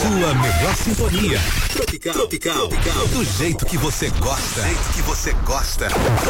sua melhor sintonia. Tropical. Do jeito que você gosta.